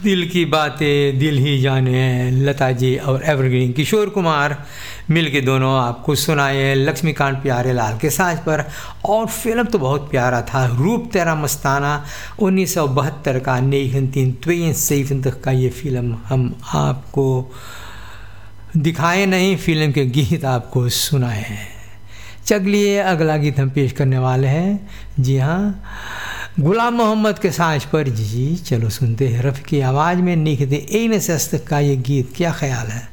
दिल की बातें दिल ही जाने, लता जी और एवरग्रीन किशोर कुमार मिल के दोनों आपको सुनाए लक्ष्मीकांत प्यारेलाल के साज पर। और फिल्म तो बहुत प्यारा था, रूप तेरा मस्ताना 1972 का 1972 का ये फिल्म हम आपको दिखाए नहीं, फिल्म के गीत आपको सुनाए हैं। चलिए अगला गीत हम पेश करने वाले हैं, जी हाँ, गुलाम मोहम्मद के साज पर। जी चलो सुनते हैं रफ़ी की आवाज़ में निखते इन सस्त का ये गीत, क्या ख्याल है।